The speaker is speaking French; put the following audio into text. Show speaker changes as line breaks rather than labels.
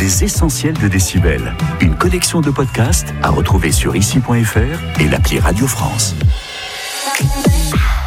Les Essentiels de Décibel. Une collection de podcasts à retrouver sur ici.fr et l'appli Radio France.